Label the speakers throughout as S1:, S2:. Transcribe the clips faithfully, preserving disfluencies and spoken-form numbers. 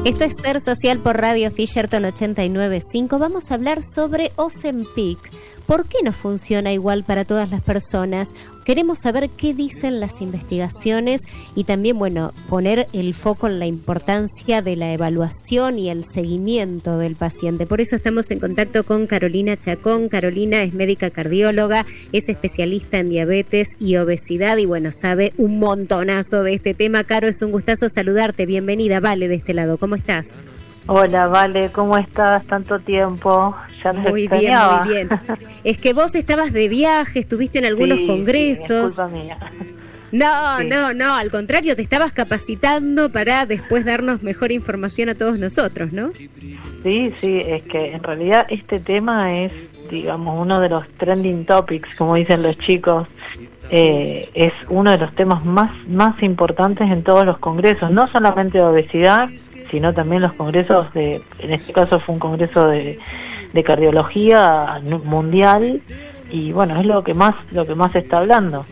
S1: Esto es Ser Social por Radio Fisherton ochenta y nueve punto cinco. Vamos a hablar sobre Ozempic. ¿Por qué no funciona igual para todas las personas? Queremos saber qué dicen las investigaciones y también, bueno, poner el foco en la importancia de la evaluación y el seguimiento del paciente. Por eso estamos en contacto con Carolina Chacón. Carolina es médica cardióloga, es especialista en diabetes y obesidad y, bueno, sabe un montonazo de este tema. Caro, es un gustazo saludarte. Bienvenida. Vale, de este lado. ¿Cómo estás?
S2: Hola, Vale, ¿cómo estás? Tanto tiempo, ya nos
S1: Muy
S2: extrañaba.
S1: bien, muy bien. Es que vos estabas de viaje, estuviste en algunos
S2: sí,
S1: congresos.
S2: Sí, es culpa mía.
S1: No,
S2: sí.
S1: no, no, al contrario, te estabas capacitando para después darnos mejor información a todos nosotros, ¿no?
S2: Sí, sí, es que en realidad este tema es, digamos, uno de los trending topics, como dicen los chicos. Eh, es uno de los temas más, más importantes en todos los congresos, no solamente de obesidad, sino también los congresos de, en este caso fue un congreso de, de cardiología mundial, y bueno, es lo que más, lo que más se está hablando.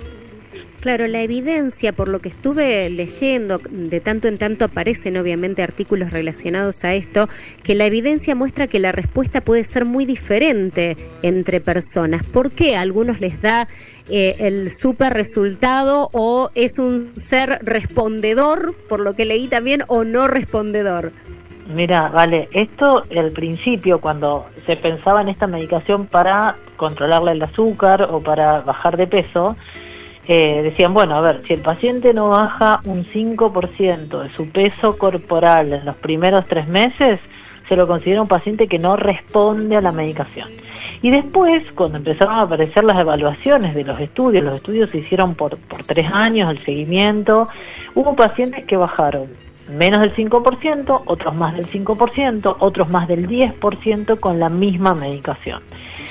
S1: Claro, la evidencia, por lo que estuve leyendo, de tanto en tanto aparecen obviamente artículos relacionados a esto, que la evidencia muestra que la respuesta puede ser muy diferente entre personas. ¿Por qué a algunos les da eh, el súper resultado o es un ser respondedor, por lo que leí también, o no respondedor?
S2: Mira, vale, esto al principio cuando se pensaba en esta medicación para controlarle el azúcar o para bajar de peso, Eh, decían, bueno, a ver, si el paciente no baja un cinco por ciento de su peso corporal en los primeros tres meses, se lo considera un paciente que no responde a la medicación. Y después, cuando empezaron a aparecer las evaluaciones de los estudios, los estudios se hicieron por, por tres años, el seguimiento, hubo pacientes que bajaron menos del cinco por ciento, otros más del cinco por ciento, otros más del diez por ciento con la misma medicación.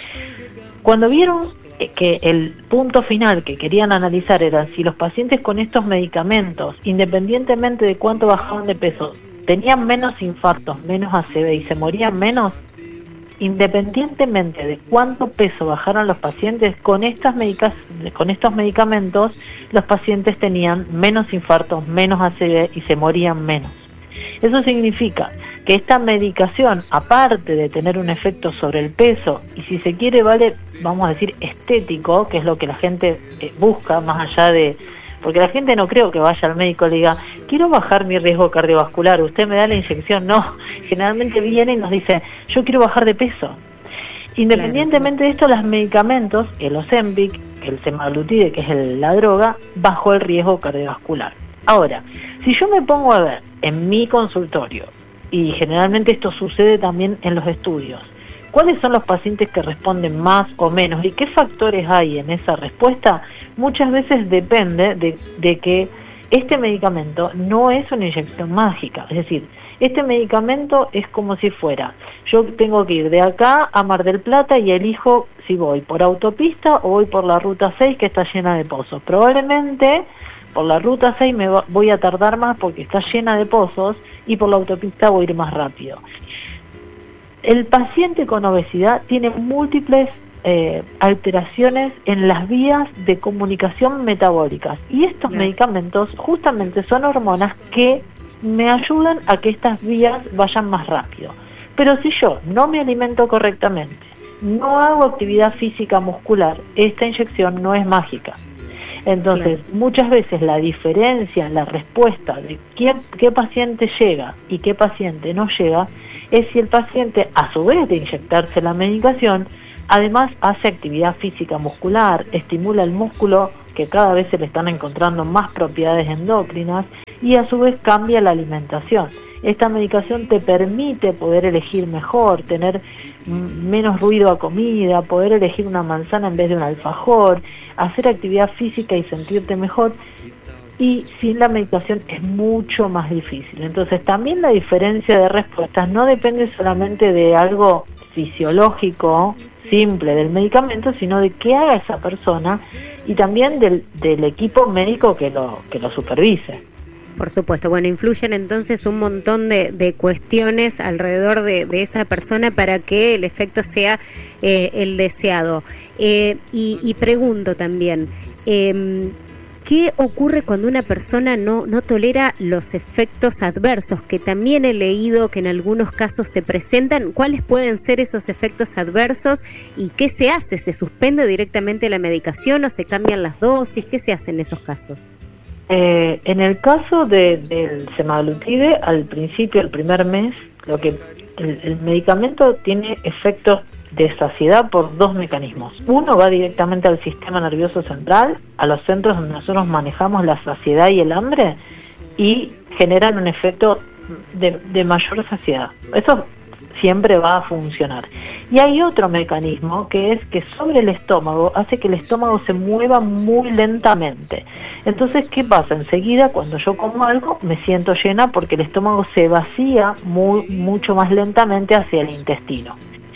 S2: Cuando vieron que el punto final que querían analizar era si los pacientes con estos medicamentos, independientemente de cuánto bajaban de peso, tenían menos infartos, menos A C V y se morían menos, independientemente de cuánto peso bajaron los pacientes, con estas medica- con estos medicamentos, los pacientes tenían menos infartos, menos A C V y se morían menos. Eso significa que esta medicación, aparte de tener un efecto sobre el peso, y si se quiere, vale, vamos a decir, estético, que es lo que la gente eh, busca, más allá de... Porque la gente no creo que vaya al médico y le diga, quiero bajar mi riesgo cardiovascular, usted me da la inyección. No, generalmente viene y nos dice, yo quiero bajar de peso. Independientemente de esto, los medicamentos, el Ozempic, el semaglutide, que es el, la droga, bajó el riesgo cardiovascular. Ahora, si yo me pongo a ver en mi consultorio, y generalmente esto sucede también en los estudios, ¿cuáles son los pacientes que responden más o menos y qué factores hay en esa respuesta? Muchas veces depende de, de que este medicamento no es una inyección mágica, es decir, este medicamento es como si fuera, yo tengo que ir de acá a Mar del Plata y elijo si voy por autopista o voy por la ruta seis que está llena de pozos. Probablemente por la ruta seis me va, voy a tardar más porque está llena de pozos y por la autopista voy a ir más rápido. El paciente con obesidad tiene múltiples eh, alteraciones en las vías de comunicación metabólicas y estos Bien. medicamentos justamente son hormonas que me ayudan a que estas vías vayan más rápido. Pero si yo no me alimento correctamente, no hago actividad física muscular, esta inyección no es mágica. Entonces, Bien. muchas veces la diferencia en la respuesta de qué, qué paciente llega y qué paciente no llega es si el paciente, a su vez de inyectarse la medicación, además hace actividad física muscular, estimula el músculo, que cada vez se le están encontrando más propiedades endocrinas, y a su vez cambia la alimentación. Esta medicación te permite poder elegir mejor, tener menos ruido a comida, poder elegir una manzana en vez de un alfajor, hacer actividad física y sentirte mejor, y sin la medicación es mucho más difícil. Entonces también la diferencia de respuestas no depende solamente de algo fisiológico simple del medicamento, sino de qué haga esa persona y también del, del equipo médico que lo, que lo supervise.
S1: Por supuesto, bueno, influyen entonces un montón de, de cuestiones alrededor de, de esa persona para que el efecto sea eh, el deseado. Eh, y, y pregunto también, eh, ¿qué ocurre cuando una persona no, no tolera los efectos adversos? Que también he leído que en algunos casos se presentan. ¿Cuáles pueden ser esos efectos adversos y qué se hace? ¿Se suspende directamente la medicación o se cambian las dosis? ¿Qué se hace en esos casos?
S2: Eh, en el caso de, del semaglutide, al principio, el primer mes, lo que el, el medicamento tiene efectos de saciedad por dos mecanismos. Uno va directamente al sistema nervioso central, a los centros donde nosotros manejamos la saciedad y el hambre, y generan un efecto de, de mayor saciedad. Eso siempre va a funcionar. Y hay otro mecanismo que es que sobre el estómago hace que el estómago se mueva muy lentamente. Entonces, ¿qué pasa? Enseguida, cuando yo como algo, me siento llena porque el estómago se vacía muy, mucho más lentamente hacia el intestino.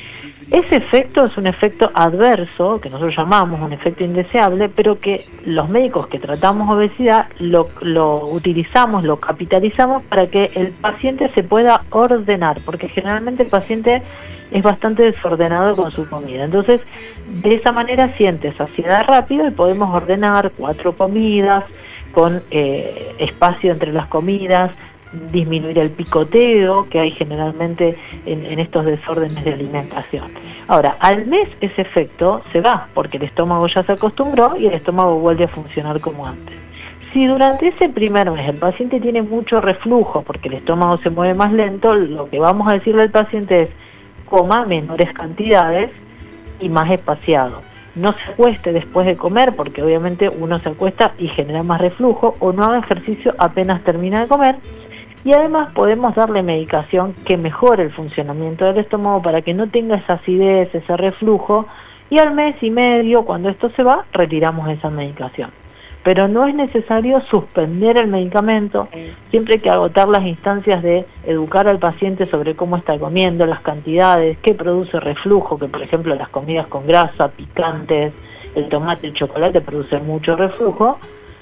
S2: Ese efecto es un efecto adverso, que nosotros llamamos un efecto indeseable, pero que los médicos que tratamos obesidad lo, lo utilizamos, lo capitalizamos para que el paciente se pueda ordenar, porque generalmente el paciente es bastante desordenado con su comida. Entonces, de esa manera siente saciedad rápido y podemos ordenar cuatro comidas con eh, espacio entre las comidas, disminuir el picoteo que hay generalmente en, en estos desórdenes de alimentación. Ahora, al mes ese efecto se va porque el estómago ya se acostumbró y el estómago vuelve a funcionar como antes. Si durante ese primer mes el paciente tiene mucho reflujo porque el estómago se mueve más lento, lo que vamos a decirle al paciente es coma menores cantidades y más espaciado. No se acueste después de comer porque obviamente uno se acuesta y genera más reflujo, o no haga ejercicio apenas termina de comer. Y además podemos darle medicación que mejore el funcionamiento del estómago para que no tenga esa acidez, ese reflujo, y al mes y medio, cuando esto se va, retiramos esa medicación. Pero no es necesario suspender el medicamento, siempre hay que agotar las instancias de educar al paciente sobre cómo está comiendo, las cantidades, qué produce reflujo, que por ejemplo las comidas con grasa, picantes, el tomate, el chocolate producen mucho reflujo,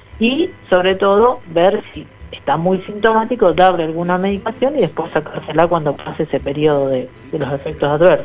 S2: y sobre todo ver si está muy sintomático, darle alguna medicación y después sacársela cuando pase ese periodo de, de los efectos adversos.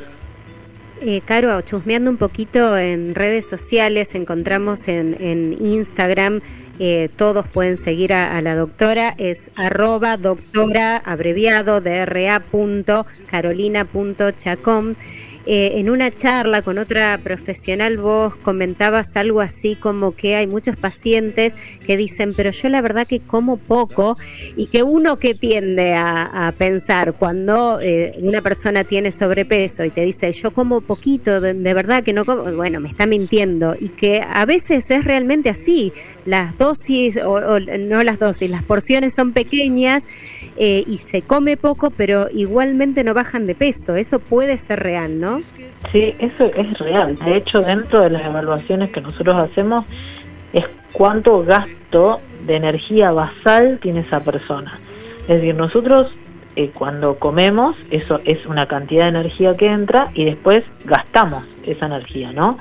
S1: Eh, Caro, chusmeando un poquito en redes sociales, encontramos en, en Instagram, eh, todos pueden seguir a, a la doctora, es arroba doctora, abreviado, dra punto carolina punto chacón. Eh, en una charla con otra profesional vos comentabas algo así como que hay muchos pacientes que dicen, pero yo la verdad que como poco, y que uno que tiende a, a pensar cuando eh, una persona tiene sobrepeso y te dice, yo como poquito, de, de verdad que no como, bueno, me está mintiendo, y que a veces es realmente así, las dosis, o, o no las dosis, las porciones son pequeñas eh, y se come poco, pero igualmente no bajan de peso. Eso puede ser real, ¿no?
S2: Sí, eso es real. De hecho, dentro de las evaluaciones que nosotros hacemos es cuánto gasto de energía basal tiene esa persona. Es decir, nosotros eh, cuando comemos, eso es una cantidad de energía que entra y después gastamos esa energía, ¿no?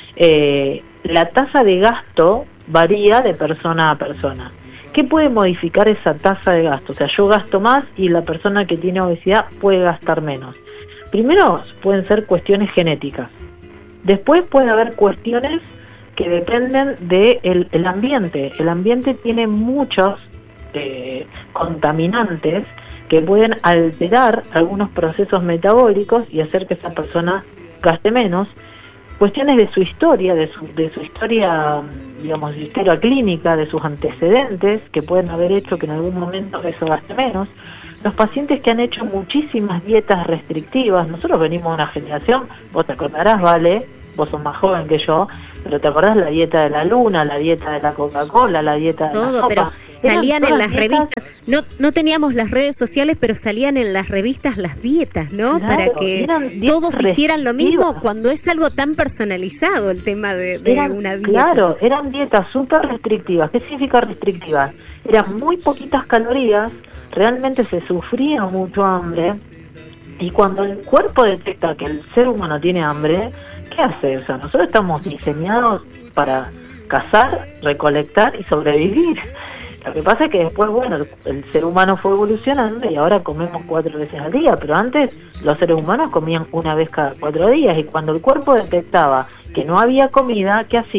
S2: Eh, la tasa de gasto varía de persona a persona. ¿Qué puede modificar esa tasa de gasto? O sea, yo gasto más y la persona que tiene obesidad puede gastar menos. Primero pueden ser cuestiones genéticas, después puede haber cuestiones que dependen del el ambiente. El ambiente tiene muchos eh, contaminantes que pueden alterar algunos procesos metabólicos y hacer que esa persona gaste menos. Cuestiones de su historia, de su, de su historia, digamos, de su historia clínica, de sus antecedentes, que pueden haber hecho que en algún momento eso gaste menos. Los pacientes que han hecho muchísimas dietas restrictivas, nosotros venimos de una generación, vos te acordarás, Vale, vos sos más joven que yo, pero te acordás la dieta de la luna, la dieta de la Coca-Cola, la dieta de
S1: todo,
S2: la sopa.
S1: Pero salían en las
S2: dietas...
S1: revistas, no no teníamos las redes sociales, pero salían en las revistas las dietas, ¿no?
S2: Claro,
S1: para que todos hicieran lo mismo, cuando es algo tan personalizado el tema de, de
S2: eran,
S1: una dieta.
S2: Claro, eran dietas súper restrictivas. ¿Qué significa restrictivas? Eran muy poquitas calorías, realmente se sufría mucho hambre, y cuando el cuerpo detecta que el ser humano tiene hambre, ¿qué hace? O sea, nosotros estamos diseñados para cazar, recolectar y sobrevivir. Lo que pasa es que después, bueno, el, el ser humano fue evolucionando y ahora comemos cuatro veces al día, pero antes los seres humanos comían una vez cada cuatro días, y cuando el cuerpo detectaba que no había comida, ¿qué hacía?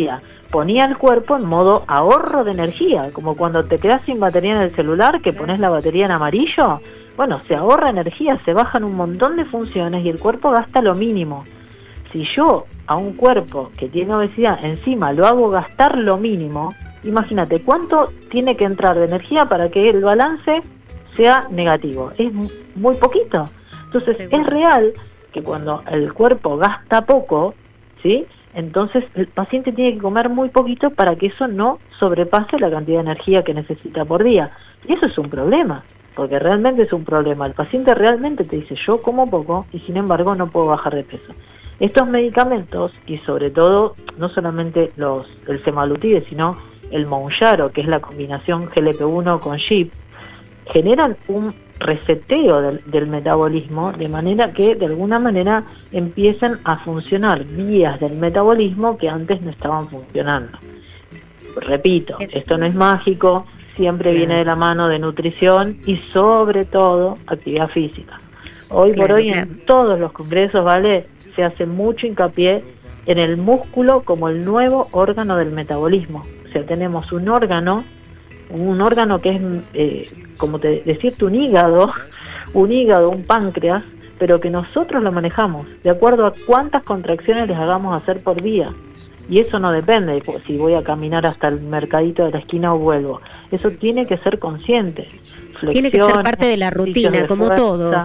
S2: ponía el cuerpo en modo ahorro de energía, como cuando te quedas sin batería en el celular, que pones la batería en amarillo. Bueno, se ahorra energía, se bajan un montón de funciones y el cuerpo gasta lo mínimo. Si yo a un cuerpo que tiene obesidad encima lo hago gastar lo mínimo, imagínate cuánto tiene que entrar de energía para que el balance sea negativo. Es muy poquito. Entonces es real que cuando el cuerpo gasta poco, ¿sí?, entonces el paciente tiene que comer muy poquito para que eso no sobrepase la cantidad de energía que necesita por día. Y eso es un problema, porque realmente es un problema. El paciente realmente te dice, yo como poco y sin embargo no puedo bajar de peso. Estos medicamentos, y sobre todo, no solamente los el semaglutide, sino el Mounjaro, que es la combinación G L P uno con G I P, generan un reseteo del, del metabolismo, de manera que de alguna manera empiezan a funcionar vías del metabolismo que antes no estaban funcionando. Repito, esto no es mágico, siempre viene de la mano de nutrición y sobre todo actividad física. Hoy por hoy en todos los congresos, ¿vale?, se hace mucho hincapié en el músculo como el nuevo órgano del metabolismo. O sea, tenemos un órgano, un órgano que es, eh, como te decirte, un hígado, un hígado, un páncreas, pero que nosotros lo manejamos de acuerdo a cuántas contracciones les hagamos hacer por día. Y eso no depende de si voy a caminar hasta el mercadito de la esquina o vuelvo. Eso tiene que ser consciente.
S1: Tiene que ser parte de la rutina, como fuerza, todo.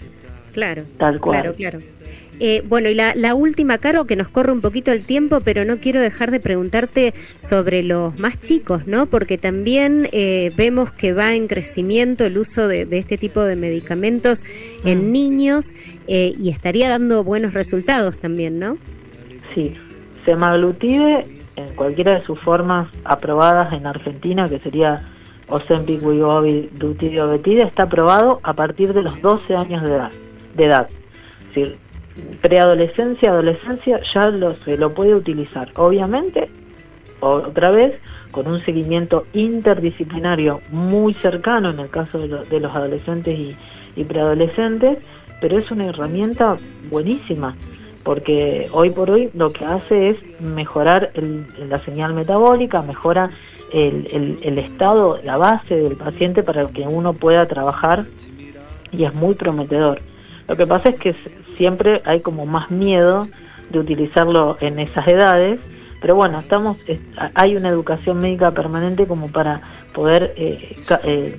S1: Claro,
S2: tal cual.
S1: Claro, claro. Eh, bueno, y la, la última, Caro, que nos corre un poquito el tiempo, pero no quiero dejar de preguntarte sobre los más chicos, ¿no? Porque también eh, vemos que va en crecimiento el uso de, de este tipo de medicamentos mm. en niños eh, y estaría dando buenos resultados también, ¿no?
S2: Sí, semaglutide en cualquiera de sus formas aprobadas en Argentina, que sería Ozempic, Wegovy, Dutidobetide, está aprobado a partir de los doce años de edad. De edad. Es decir, preadolescencia, adolescencia ya lo, se lo puede utilizar, obviamente, otra vez, con un seguimiento interdisciplinario muy cercano en el caso de, lo, de los adolescentes y, y preadolescentes, pero es una herramienta buenísima, porque hoy por hoy lo que hace es mejorar el, la señal metabólica, mejora el, el, el estado, la base del paciente para que uno pueda trabajar, y es muy prometedor. Lo que pasa es que siempre hay como más miedo de utilizarlo en esas edades, pero bueno, estamos es, hay una educación médica permanente como para poder eh, eh,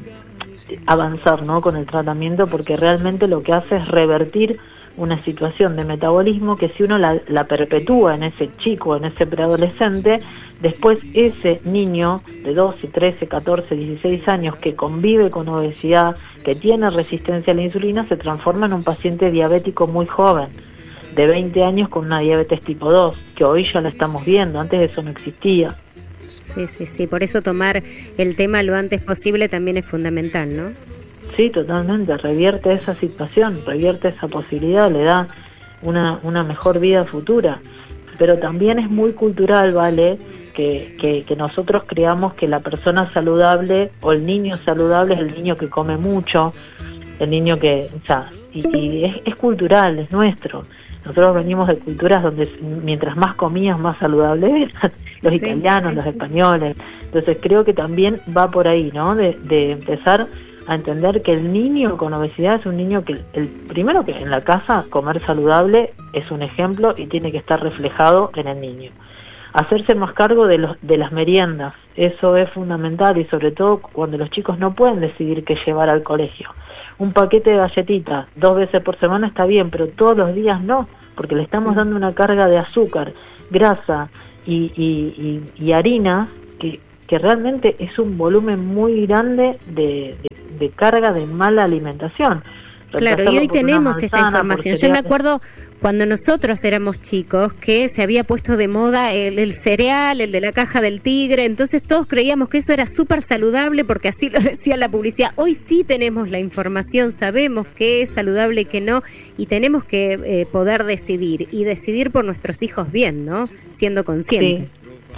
S2: avanzar, ¿no?, con el tratamiento, porque realmente lo que hace es revertir una situación de metabolismo que si uno la, la perpetúa en ese chico, en ese preadolescente, después ese niño de doce, trece, catorce, dieciséis años que convive con obesidad, que tiene resistencia a la insulina, se transforma en un paciente diabético muy joven, de veinte años con una diabetes tipo dos, que hoy ya la estamos viendo, antes eso no existía.
S1: Sí, sí, sí, por eso tomar el tema lo antes posible también es fundamental, ¿no?
S2: Sí, totalmente, revierte esa situación, revierte esa posibilidad, le da una, una mejor vida futura. Pero también es muy cultural, ¿vale?, que, que, que nosotros creamos que la persona saludable o el niño saludable es el niño que come mucho, el niño que, o sea, y, y es, es cultural, es nuestro. Nosotros venimos de culturas donde mientras más comías, más saludable eras, los sí, italianos, sí, los sí. españoles. Entonces creo que también va por ahí, ¿no?, de, de empezar a entender que el niño con obesidad es un niño que, el primero, que en la casa comer saludable es un ejemplo y tiene que estar reflejado en el niño. Hacerse más cargo de, los, de las meriendas, eso es fundamental, y sobre todo cuando los chicos no pueden decidir qué llevar al colegio. Un paquete de galletitas dos veces por semana está bien, pero todos los días no, porque le estamos dando una carga de azúcar, grasa y, y, y, y harina que, que realmente es un volumen muy grande de, de de carga de mala alimentación.
S1: Claro, y hoy tenemos manzana, esta información. Yo me acuerdo cuando nosotros éramos chicos que se había puesto de moda el, el cereal, el de la caja del tigre, entonces todos creíamos que eso era súper saludable porque así lo decía la publicidad. Hoy sí tenemos la información, sabemos qué es saludable y qué no, y tenemos que eh, poder decidir, y decidir por nuestros hijos bien, ¿no?, siendo conscientes.
S2: Sí.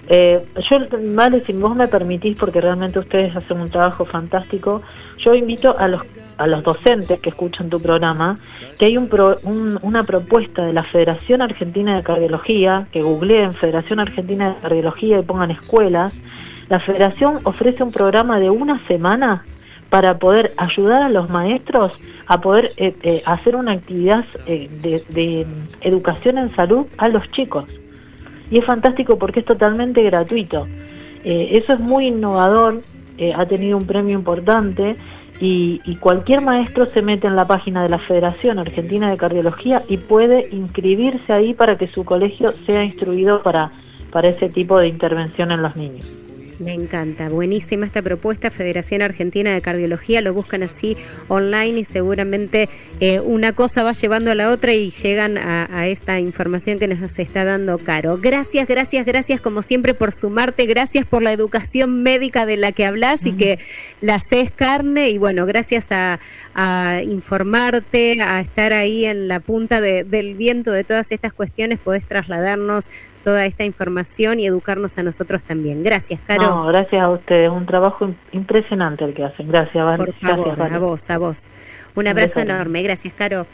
S2: Eh, yo, vale, si vos me permitís, porque realmente ustedes hacen un trabajo fantástico, yo invito a los a los docentes que escuchan tu programa, que hay un, pro, un una propuesta de la Federación Argentina de Cardiología, que googleen Federación Argentina de Cardiología y pongan escuelas. La Federación ofrece un programa de una semana para poder ayudar a los maestros a poder eh, eh, hacer una actividad eh, de, de educación en salud a los chicos. Y es fantástico porque es totalmente gratuito. Eh, eso es muy innovador, eh, ha tenido un premio importante y, y cualquier maestro se mete en la página de la Federación Argentina de Cardiología y puede inscribirse ahí para que su colegio sea instruido para, para ese tipo de intervención en los niños.
S1: Me encanta, buenísima esta propuesta, Federación Argentina de Cardiología, lo buscan así online y seguramente eh, una cosa va llevando a la otra y llegan a, a esta información que nos está dando Caro. Gracias, gracias, gracias como siempre por sumarte, gracias por la educación médica de la que hablas uh-huh. y que la haces carne y bueno, gracias a, a informarte, a estar ahí en la punta de, del viento de todas estas cuestiones, podés trasladarnos toda esta información y educarnos a nosotros también. Gracias, Caro.
S2: No, gracias a ustedes, un trabajo impresionante el que hacen. Gracias, Van.
S1: Por favor,
S2: gracias, Van.
S1: a vos, a vos. Un abrazo un enorme, gracias, Caro.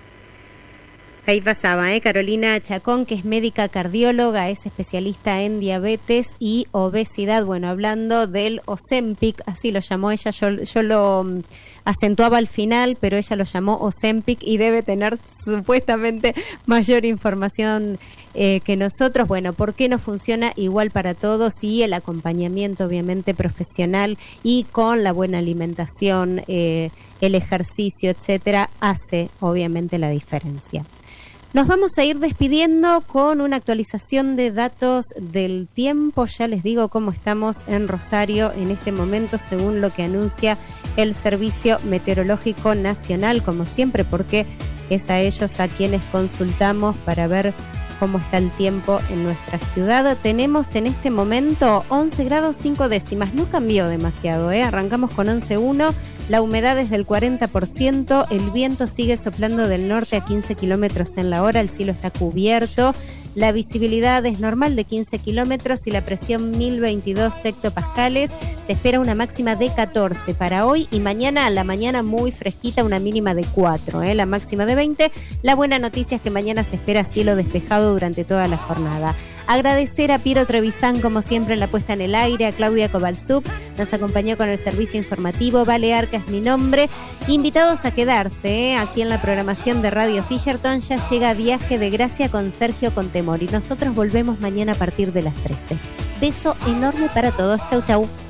S1: Ahí pasaba, ¿eh? Carolina Chacón, que es médica cardióloga, es especialista en diabetes y obesidad. Bueno, hablando del Ozempic, así lo llamó ella, yo, yo lo um, acentuaba al final, pero ella lo llamó Ozempic y debe tener supuestamente mayor información eh, que nosotros. Bueno, ¿por qué no funciona igual para todos? Y el acompañamiento obviamente profesional y con la buena alimentación, eh, el ejercicio, etcétera, hace obviamente la diferencia. Nos vamos a ir despidiendo con una actualización de datos del tiempo. Ya les digo cómo estamos en Rosario en este momento, según lo que anuncia el Servicio Meteorológico Nacional, como siempre, porque es a ellos a quienes consultamos para ver cómo está el tiempo en nuestra ciudad. Tenemos en este momento once grados cinco décimas, no cambió demasiado, ¿eh? Arrancamos con once punto uno, la humedad es del cuarenta por ciento, el viento sigue soplando del norte a quince kilómetros en la hora, el cielo está cubierto, la visibilidad es normal de quince kilómetros y la presión mil veintidós hectopascales. Se espera una máxima de catorce para hoy y mañana a la mañana muy fresquita, una mínima de cuatro, ¿eh? La máxima de veinte. La buena noticia es que mañana se espera cielo despejado durante toda la jornada. Agradecer a Piero Trevisan, como siempre, en la puesta en el aire, a Claudia Kovalsuk, nos acompañó con el servicio informativo, Vale Arca es mi nombre. Invitados a quedarse, ¿eh? Aquí en la programación de Radio Fisherton ya llega Viaje de Gracia con Sergio Contemori. Nosotros volvemos mañana a partir de las trece. Beso enorme para todos, chau chau.